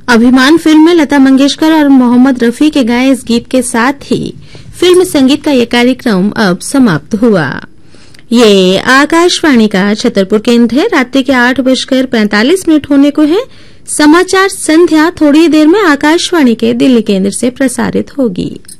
अभिमान फिल्म में लता मंगेशकर और मोहम्मद रफी के गाए इस गीत के साथ ही फिल्म संगीत का ये कार्यक्रम अब समाप्त हुआ। ये आकाशवाणी का छतरपुर केंद्र है। रात्रि के 8:45 होने को है। समाचार संध्या थोड़ी देर में आकाशवाणी के दिल्ली केंद्र से प्रसारित होगी।